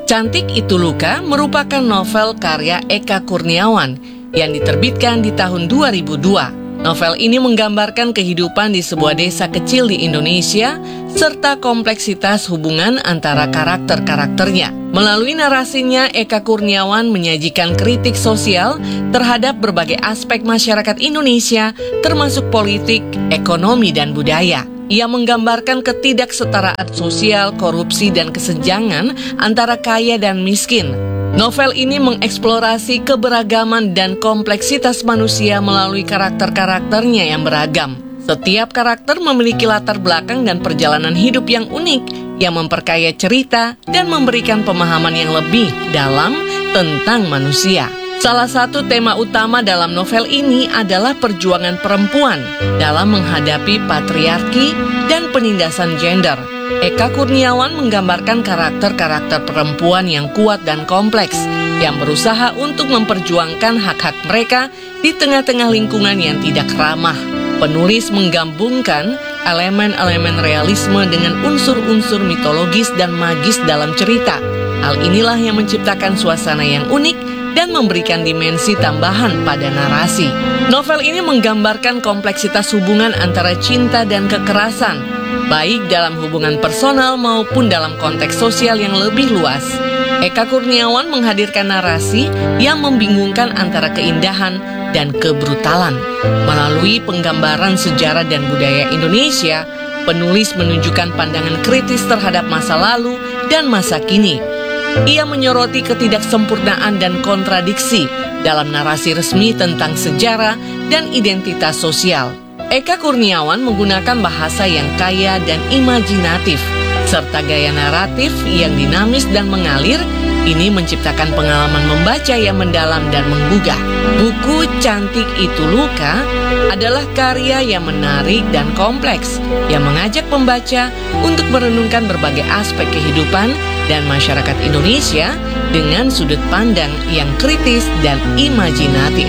Cantik Itu Luka merupakan novel karya Eka Kurniawan yang diterbitkan di tahun 2002. Novel ini menggambarkan kehidupan di sebuah desa kecil di Indonesia serta kompleksitas hubungan antara karakter-karakternya. Melalui narasinya, Eka Kurniawan menyajikan kritik sosial terhadap berbagai aspek masyarakat Indonesia, termasuk politik, ekonomi, dan budaya. Ia menggambarkan ketidaksetaraan sosial, korupsi, dan kesenjangan antara kaya dan miskin. Novel ini mengeksplorasi keberagaman dan kompleksitas manusia melalui karakter-karakternya yang beragam. Setiap karakter memiliki latar belakang dan perjalanan hidup yang unik yang memperkaya cerita dan memberikan pemahaman yang lebih dalam tentang manusia. Salah satu tema utama dalam novel ini adalah perjuangan perempuan dalam menghadapi patriarki dan penindasan gender. Eka Kurniawan menggambarkan karakter-karakter perempuan yang kuat dan kompleks, yang berusaha untuk memperjuangkan hak-hak mereka di tengah-tengah lingkungan yang tidak ramah. Penulis menggabungkan elemen-elemen realisme dengan unsur-unsur mitologis dan magis dalam cerita. Hal inilah yang menciptakan suasana yang unik dan memberikan dimensi tambahan pada narasi. Novel ini menggambarkan kompleksitas hubungan antara cinta dan kekerasan, baik dalam hubungan personal maupun dalam konteks sosial yang lebih luas. Eka Kurniawan menghadirkan narasi yang membingungkan antara keindahan dan kebrutalan. Melalui penggambaran sejarah dan budaya Indonesia, penulis menunjukkan pandangan kritis terhadap masa lalu dan masa kini. Ia menyoroti ketidaksempurnaan dan kontradiksi dalam narasi resmi tentang sejarah dan identitas sosial. Eka Kurniawan menggunakan bahasa yang kaya dan imajinatif, serta gaya naratif yang dinamis dan mengalir. Ini menciptakan pengalaman membaca yang mendalam dan menggugah. Buku Cantik Itu Luka adalah karya yang menarik dan kompleks, yang mengajak pembaca untuk merenungkan berbagai aspek kehidupan dan masyarakat Indonesia dengan sudut pandang yang kritis dan imajinatif.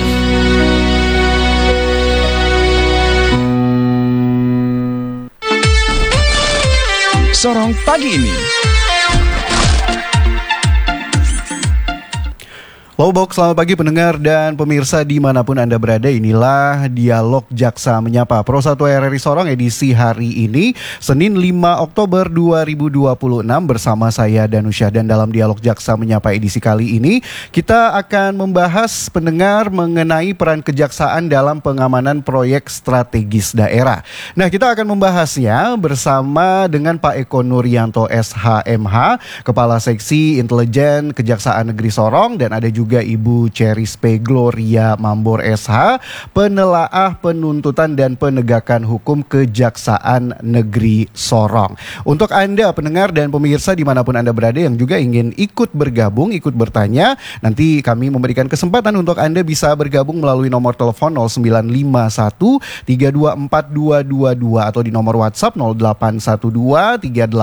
Sorong pagi ini. Halo Box, selamat pagi pendengar dan pemirsa dimanapun Anda berada. Inilah Dialog Jaksa Menyapa Pro 1 RRI Sorong edisi hari ini, Senin 5 Oktober 2026 bersama saya Danusya. Dan dalam Dialog Jaksa Menyapa edisi kali ini, kita akan membahas pendengar mengenai peran kejaksaan dalam pengamanan proyek strategis daerah. Nah, kita akan membahasnya bersama dengan Pak Eko Nuryanto SHMH, Kepala Seksi Intelijen Kejaksaan Negeri Sorong, dan ada juga Ibu Cerispe Gloria Mambor SH, Penelaah Penuntutan dan Penegakan Hukum Kejaksaan Negeri Sorong. Untuk Anda pendengar dan pemirsa dimanapun Anda berada yang juga ingin ikut bergabung, ikut bertanya, nanti kami memberikan kesempatan untuk Anda bisa bergabung melalui nomor telepon 0951 324 222 atau di nomor WhatsApp 0812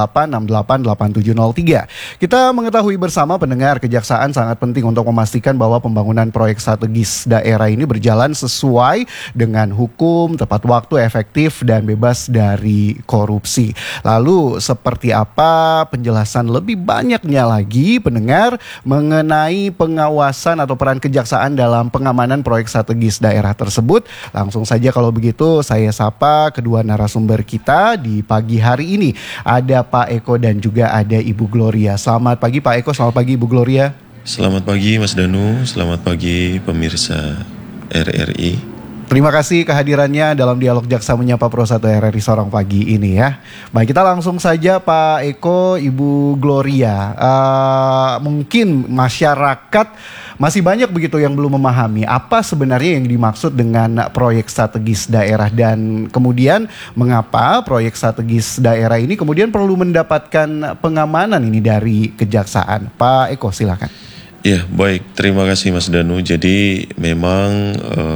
38688703. Kita mengetahui bersama pendengar, kejaksaan sangat penting untuk memastikan bahwa pembangunan proyek strategis daerah ini berjalan sesuai dengan hukum, tepat waktu, efektif, dan bebas dari korupsi. Lalu seperti apa penjelasan lebih banyaknya lagi pendengar mengenai pengawasan atau peran kejaksaan dalam pengamanan proyek strategis daerah tersebut? Langsung saja kalau begitu saya sapa kedua narasumber kita di pagi hari ini. Ada Pak Eko dan juga ada Ibu Gloria. Selamat pagi Pak Eko, selamat pagi Ibu Gloria. Selamat pagi Mas Danu, selamat pagi pemirsa RRI. Terima kasih kehadirannya dalam Dialog Jaksa Menyapa Pro 1 RRI Sorong pagi ini ya. Baik, kita langsung saja Pak Eko, Ibu Gloria. Mungkin masyarakat masih banyak begitu yang belum memahami apa sebenarnya yang dimaksud dengan proyek strategis daerah, dan kemudian mengapa proyek strategis daerah ini kemudian perlu mendapatkan pengamanan ini dari kejaksaan. Pak Eko, silakan. Ya, baik. Terima kasih Mas Danu. Jadi memang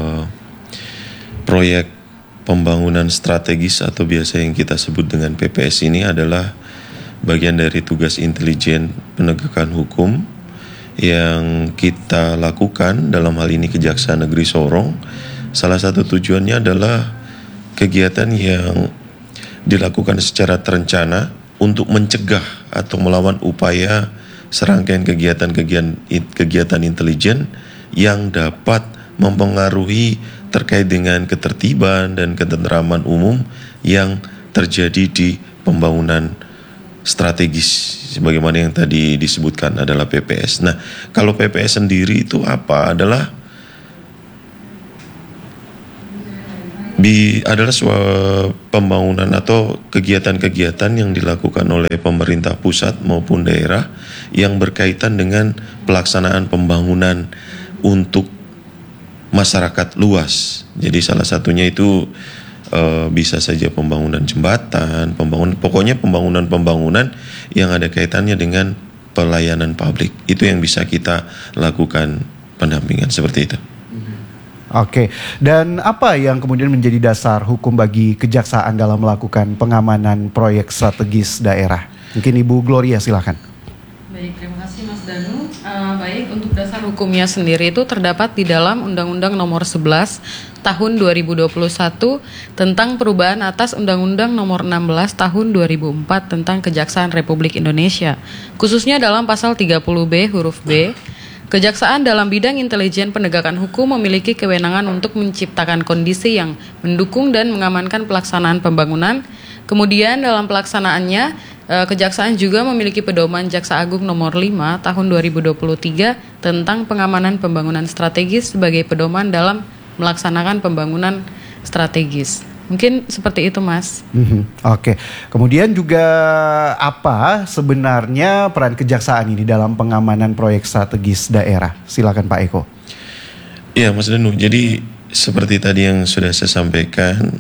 proyek pembangunan strategis atau biasa yang kita sebut dengan PPS ini adalah bagian dari tugas intelijen penegakan hukum yang kita lakukan dalam hal ini Kejaksaan Negeri Sorong. Salah satu tujuannya adalah kegiatan yang dilakukan secara terencana untuk mencegah atau melawan upaya serangkaian kegiatan intelijen yang dapat mempengaruhi terkait dengan ketertiban dan ketentraman umum yang terjadi di pembangunan strategis sebagaimana yang tadi disebutkan adalah PPS. Nah, kalau PPS sendiri itu apa? Adalah pembangunan atau kegiatan-kegiatan yang dilakukan oleh pemerintah pusat maupun daerah yang berkaitan dengan pelaksanaan pembangunan untuk masyarakat luas. Jadi salah satunya itu bisa saja pembangunan jembatan, pokoknya pembangunan yang ada kaitannya dengan pelayanan publik. Itu yang bisa kita lakukan pendampingan seperti itu. Oke, dan apa yang kemudian menjadi dasar hukum bagi kejaksaan dalam melakukan pengamanan proyek strategis daerah? Mungkin Ibu Gloria silakan. Baik, terima kasih Mas Danu. Baik, untuk dasar hukumnya sendiri itu terdapat di dalam Undang-Undang Nomor 11 Tahun 2021 tentang perubahan atas Undang-Undang Nomor 16 Tahun 2004 tentang Kejaksaan Republik Indonesia. Khususnya dalam pasal 30B huruf B, Kejaksaan dalam bidang intelijen penegakan hukum memiliki kewenangan untuk menciptakan kondisi yang mendukung dan mengamankan pelaksanaan pembangunan. Kemudian dalam pelaksanaannya, Kejaksaan juga memiliki pedoman Jaksa Agung nomor 5 tahun 2023 tentang pengamanan pembangunan strategis sebagai pedoman dalam melaksanakan pembangunan strategis. Mungkin seperti itu, Mas. Oke. Kemudian juga apa sebenarnya peran kejaksaan ini dalam pengamanan proyek strategis daerah? Silakan Pak Eko. Ya, Mas Danu. Jadi seperti tadi yang sudah saya sampaikan,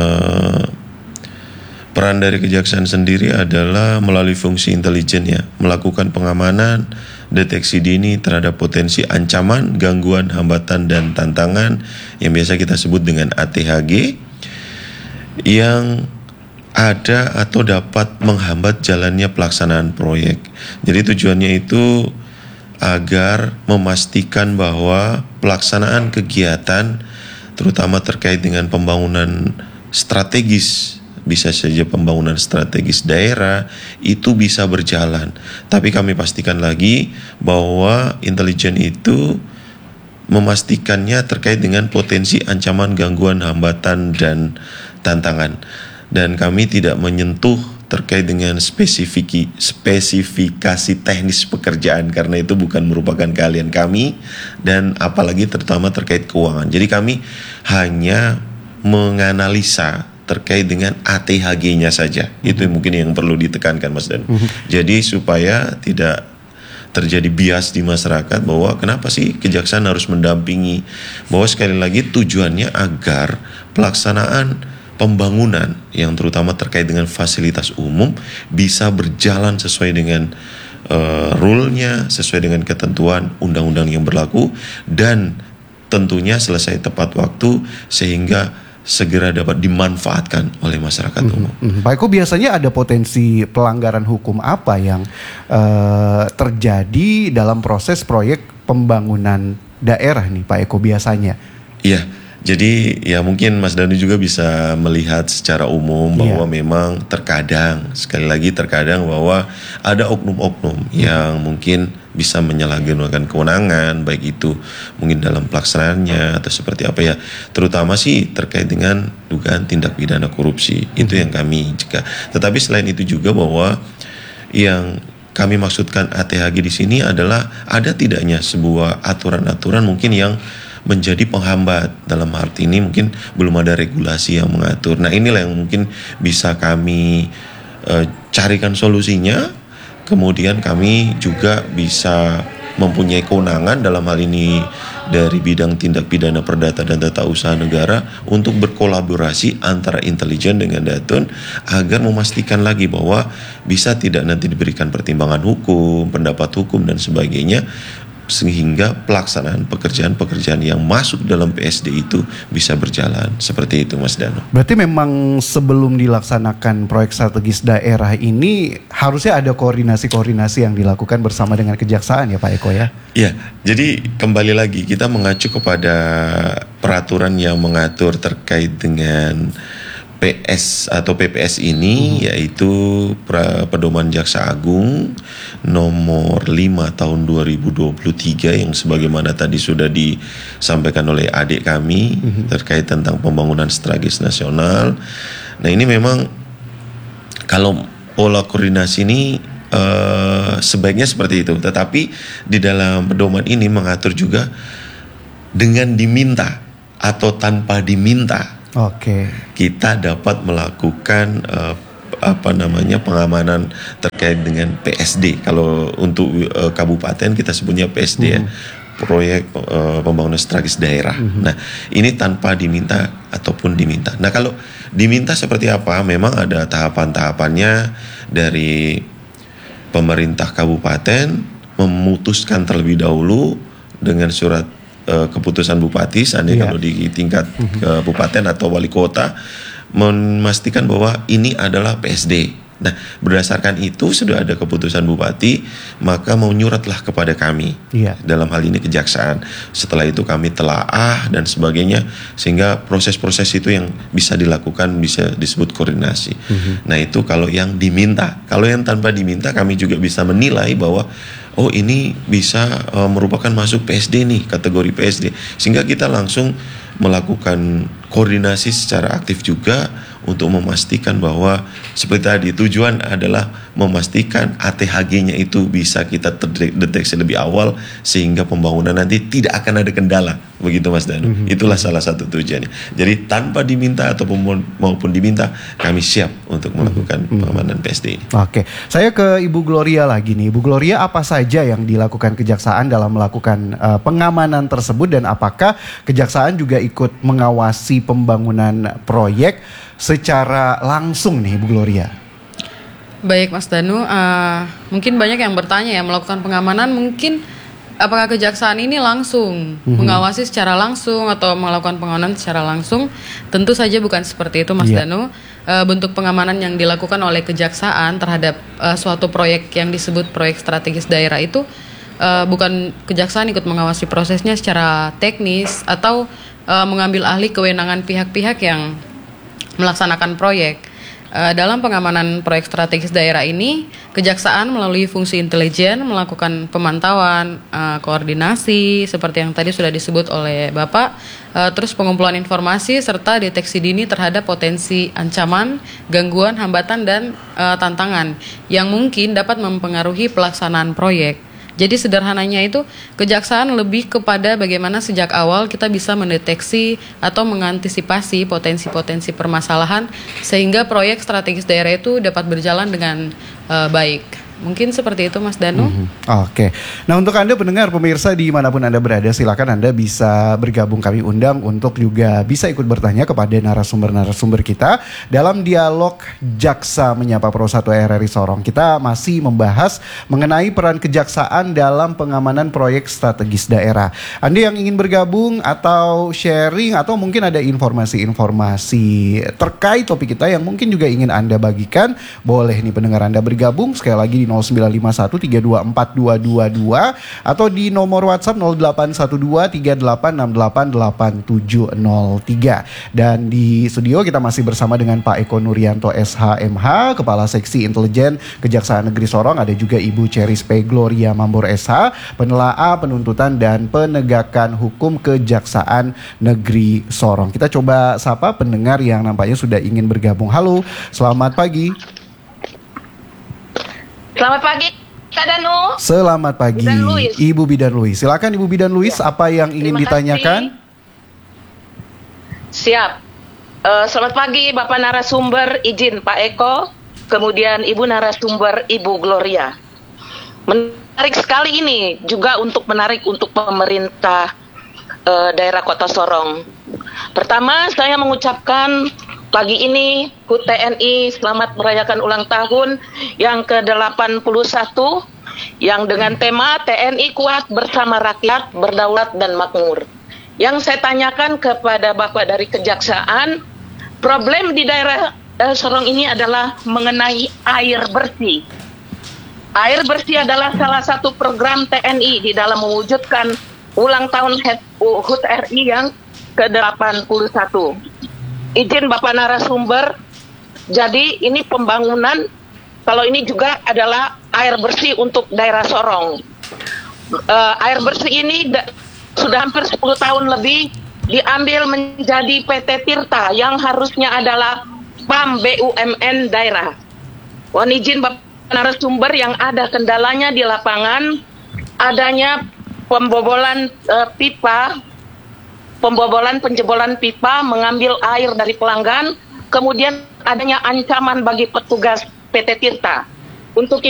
peran dari kejaksaan sendiri adalah melalui fungsi intelijen ya, melakukan pengamanan, deteksi dini terhadap potensi ancaman, gangguan, hambatan, dan tantangan yang biasa kita sebut dengan ATHG yang ada atau dapat menghambat jalannya pelaksanaan proyek. Jadi tujuannya itu agar memastikan bahwa pelaksanaan kegiatan terutama terkait dengan pembangunan strategis, bisa saja pembangunan strategis daerah itu bisa berjalan. Tapi kami pastikan lagi bahwa intelijen itu memastikannya terkait dengan potensi ancaman, gangguan, hambatan, dan tantangan. Dan kami tidak menyentuh terkait dengan spesifikasi teknis pekerjaan karena itu bukan merupakan keahlian kami dan apalagi terutama terkait keuangan. Jadi kami hanya menganalisa terkait dengan ATHG-nya saja. Itu mungkin yang perlu ditekankan Mas Dan. Jadi supaya tidak terjadi bias di masyarakat bahwa kenapa sih kejaksaan harus mendampingi, bahwa sekali lagi tujuannya agar pelaksanaan pembangunan yang terutama terkait dengan fasilitas umum bisa berjalan sesuai dengan rule-nya, sesuai dengan ketentuan undang-undang yang berlaku dan tentunya selesai tepat waktu sehingga segera dapat dimanfaatkan oleh masyarakat umum. Pak Eko, biasanya ada potensi pelanggaran hukum apa yang terjadi dalam proses proyek pembangunan daerah nih Pak Eko biasanya? Iya, jadi ya mungkin Mas Danu juga bisa melihat secara umum bahwa memang terkadang, sekali lagi terkadang bahwa ada oknum-oknum yang mungkin bisa menyalahgunakan kewenangan, baik itu mungkin dalam pelaksanaannya atau seperti apa ya, terutama sih terkait dengan dugaan tindak pidana korupsi, itu yang kami cegah. Tetapi selain itu juga bahwa yang kami maksudkan ATHG di sini adalah ada tidaknya sebuah aturan-aturan mungkin yang menjadi penghambat, dalam arti ini mungkin belum ada regulasi yang mengatur. Nah inilah yang mungkin bisa kami carikan solusinya. Kemudian kami juga bisa mempunyai kewenangan dalam hal ini dari bidang tindak pidana perdata dan tata usaha negara untuk berkolaborasi antara intelijen dengan Datun agar memastikan lagi bahwa bisa tidak nanti diberikan pertimbangan hukum, pendapat hukum dan sebagainya sehingga pelaksanaan pekerjaan-pekerjaan yang masuk dalam PSD itu bisa berjalan. Seperti itu Mas Danu. Berarti memang sebelum dilaksanakan proyek strategis daerah ini harusnya ada koordinasi-koordinasi yang dilakukan bersama dengan kejaksaan ya Pak Eko ya? Iya, jadi kembali lagi kita mengacu kepada peraturan yang mengatur terkait dengan PS atau PPS ini yaitu Pedoman Jaksa Agung nomor nomor 5 tahun 2023 yang sebagaimana tadi sudah disampaikan oleh adik kami terkait tentang pembangunan strategis nasional. Nah, ini memang kalau pola koordinasi ini sebaiknya seperti itu, tetapi di dalam pedoman ini mengatur juga dengan diminta atau tanpa diminta. Kita dapat melakukan pengamanan terkait dengan PSD. Kalau untuk kabupaten kita sebutnya PSD ya, proyek pembangunan strategis daerah. Nah, ini tanpa diminta ataupun diminta. Nah, kalau diminta seperti apa? Memang ada tahapan-tahapannya dari pemerintah kabupaten memutuskan terlebih dahulu dengan surat keputusan bupati, seandainya kalau di tingkat kabupaten atau wali kota, memastikan bahwa ini adalah PSD. Nah, berdasarkan itu sudah ada keputusan bupati, maka mau nyuratlah kepada kami, dalam hal ini kejaksaan. Setelah itu kami telaah dan sebagainya, sehingga proses-proses itu yang bisa dilakukan bisa disebut koordinasi. Nah, itu kalau yang diminta. Kalau yang tanpa diminta, kami juga bisa menilai bahwa oh, ini bisa merupakan masuk PSD nih, kategori PSD, sehingga kita langsung melakukan koordinasi secara aktif juga untuk memastikan bahwa seperti tadi, tujuan adalah memastikan ATHG-nya itu bisa kita terdeteksi lebih awal sehingga pembangunan nanti tidak akan ada kendala, begitu Mas Danu. Itulah salah satu tujuannya. Jadi tanpa diminta ataupun maupun diminta, kami siap untuk melakukan pengamanan PSD ini. Oke, saya ke Ibu Gloria lagi nih. Ibu Gloria, apa saja yang dilakukan kejaksaan dalam melakukan pengamanan tersebut, dan apakah kejaksaan juga ikut mengawasi pembangunan proyek secara langsung nih, Ibu Gloria? Baik Mas Danu, mungkin banyak yang bertanya ya, melakukan pengamanan mungkin apakah kejaksaan ini langsung mengawasi secara langsung atau melakukan pengamanan secara langsung? Tentu saja bukan seperti itu Mas Danu. Bentuk pengamanan yang dilakukan oleh kejaksaan terhadap suatu proyek yang disebut proyek strategis daerah itu bukan kejaksaan ikut mengawasi prosesnya secara teknis atau mengambil alih kewenangan pihak-pihak yang melaksanakan proyek. Dalam pengamanan proyek strategis daerah ini, kejaksaan melalui fungsi intelijen melakukan pemantauan, koordinasi seperti yang tadi sudah disebut oleh Bapak, terus pengumpulan informasi serta deteksi dini terhadap potensi ancaman, gangguan, hambatan dan tantangan yang mungkin dapat mempengaruhi pelaksanaan proyek. Jadi sederhananya itu kejaksaan lebih kepada bagaimana sejak awal kita bisa mendeteksi atau mengantisipasi potensi-potensi permasalahan sehingga proyek strategis daerah itu dapat berjalan dengan baik. Mungkin seperti itu Mas Danu. Oke. Nah, untuk Anda pendengar pemirsa dimanapun Anda berada, silakan Anda bisa bergabung, kami undang untuk juga bisa ikut bertanya kepada narasumber-narasumber kita dalam dialog Jaksa Menyapa Pro 1 RRI Sorong. Kita masih membahas mengenai peran kejaksaan dalam pengamanan proyek strategis daerah. Anda yang ingin bergabung atau sharing atau mungkin ada informasi-informasi terkait topik kita yang mungkin juga ingin Anda bagikan, boleh nih pendengar Anda bergabung sekali lagi di 0951324222 atau di nomor WhatsApp 081238688703. Dan di studio kita masih bersama dengan Pak Eko Nuryanto SHMH, Kepala Seksi Intelijen Kejaksaan Negeri Sorong. Ada juga Ibu Cerispe Gloria Mambor SH, Penelaah, Penuntutan dan Penegakan Hukum Kejaksaan Negeri Sorong. Kita coba sapa pendengar yang nampaknya sudah ingin bergabung. Halo, selamat pagi. Selamat pagi, Kak Danu. Selamat pagi, Ibu Bidan Luis. Silakan Ibu Bidan Luis, apa yang ingin ditanyakan? Siap. Selamat pagi, Bapak narasumber, izin Pak Eko, kemudian Ibu narasumber, Ibu Gloria. Menarik sekali ini, juga menarik untuk pemerintah daerah Kota Sorong. Pertama, saya mengucapkan pagi ini HUT TNI selamat merayakan ulang tahun yang ke-81 yang dengan tema TNI kuat bersama rakyat, berdaulat dan makmur. Yang saya tanyakan kepada Bapak dari Kejaksaan, problem di daerah Sorong ini adalah mengenai air bersih. Air bersih adalah salah satu program TNI di dalam mewujudkan ulang tahun HUT RI yang ke-81. Izin Bapak narasumber, jadi ini pembangunan kalau ini juga adalah air bersih untuk daerah Sorong. Air bersih ini sudah hampir 10 tahun lebih diambil menjadi PT Tirta yang harusnya adalah PAM BUMN daerah. Mohon izin Bapak narasumber, yang ada kendalanya di lapangan adanya pembobolan penjebolan pipa mengambil air dari pelanggan, kemudian adanya ancaman bagi petugas PT Tirta. Untuk